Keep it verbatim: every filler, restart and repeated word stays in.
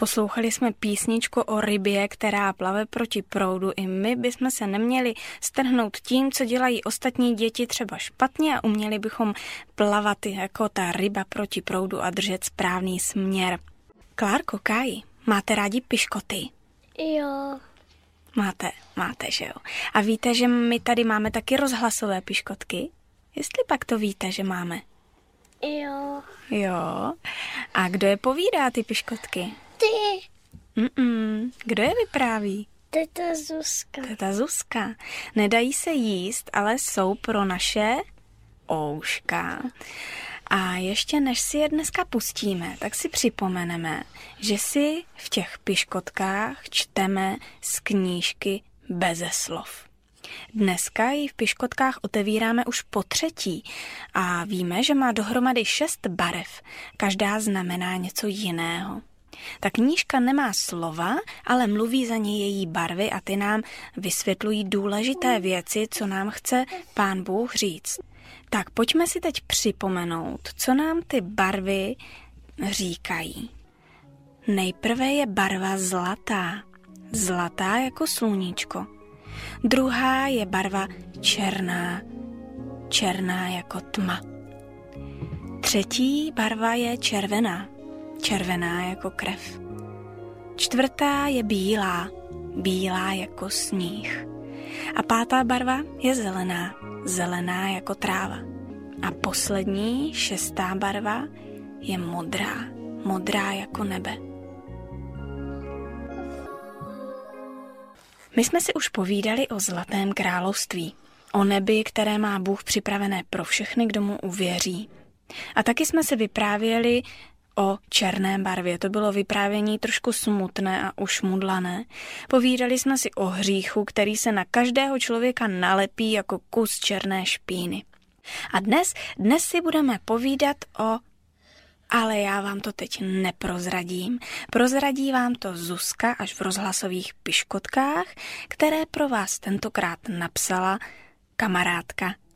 Poslouchali jsme písničku o rybě, která plave proti proudu. I my bychom se neměli strhnout tím, co dělají ostatní děti třeba špatně a uměli bychom plavat jako ta ryba proti proudu a držet správný směr. Klárko, Káji, máte rádi piškoty? Jo. Máte, máte, že jo. A víte, že my tady máme taky rozhlasové piškotky? Jestli pak to víte, že máme? Jo. Jo. A kdo je povídá, ty piškotky? Ty. Mm-mm. Kdo je vypráví? Teta Zuzka. Teta Zuzka. Nedají se jíst, ale jsou pro naše ouška. A ještě než si je dneska pustíme, tak si připomeneme, že si v těch piškotkách čteme z knížky Beze slov. Dneska ji v piškotkách otevíráme už po třetí a víme, že má dohromady šest barev. Každá znamená něco jiného. Ta knížka nemá slova, ale mluví za ně její barvy a ty nám vysvětlují důležité věci, co nám chce Pán Bůh říct. Tak pojďme si teď připomenout, co nám ty barvy říkají. Nejprve je barva zlatá. Zlatá jako sluníčko. Druhá je barva černá. Černá jako tma. Třetí barva je červená. Červená jako krev. Čtvrtá je bílá. Bílá jako sníh. A pátá barva je zelená. Zelená jako tráva. A poslední, šestá barva je modrá. Modrá jako nebe. My jsme si už povídali o Zlatém království. O nebi, které má Bůh připravené pro všechny, kdo mu uvěří. A taky jsme si vyprávěli o černé barvě. To bylo vyprávění trošku smutné a ušmudlané. Povídali jsme si o hříchu, který se na každého člověka nalepí jako kus černé špíny. A dnes, dnes si budeme povídat o... Ale já vám to teď neprozradím. Prozradí vám to Zuzka až v rozhlasových piškotkách, které pro vás tentokrát napsala kamarádka